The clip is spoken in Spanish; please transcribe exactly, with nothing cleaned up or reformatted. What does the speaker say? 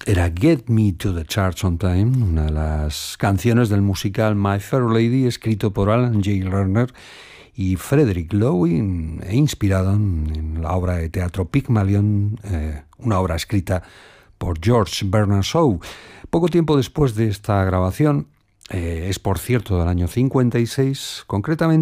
Era Get Me to the Church on Time, una de las canciones del musical My Fair Lady, escrito por Alan J. Lerner y Frederick Loewe e inspirado en la obra de teatro Pygmalion, eh, una obra escrita por George Bernard Shaw. Poco tiempo después de esta grabación, eh, es por cierto del año cincuenta y seis, concretamente